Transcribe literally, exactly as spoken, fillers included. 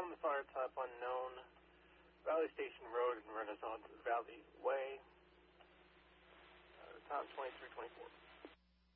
one, the fire type unknown, Valley Station Road and Renaissance Valley Way. Uh, time twenty-three twenty-four.